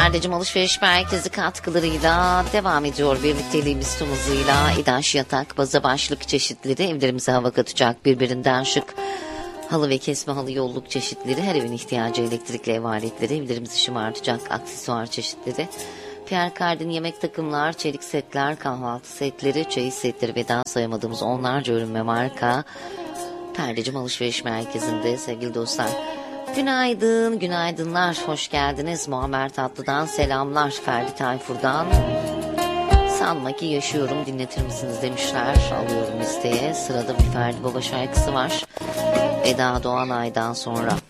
Perdecim Alışveriş Merkezi katkılarıyla devam ediyor birlikteliğimiz tüm hızıyla. İdaş yatak, baza başlık çeşitleri, evlerimize hava katacak birbirinden şık halı ve kesme halı yolluk çeşitleri, her evin ihtiyacı elektrikli ev aletleri, evlerimizi şımartacak aksesuar çeşitleri. Pierre Cardin yemek takımlar, çelik setler, kahvaltı setleri, çeyiz setleri ve daha sayamadığımız onlarca ürün ve marka. Perdecim Alışveriş Merkezi'nde sevgili dostlar. Günaydın, günaydınlar, hoş geldiniz. Muammer Tatlı'dan selamlar, Ferdi Tayfur'dan. Sanma ki yaşıyorum, dinletir misiniz demişler. Alıyorum listeye. Sırada bir Ferdi Baba şarkısı var. Eda Doğanay'dan sonra.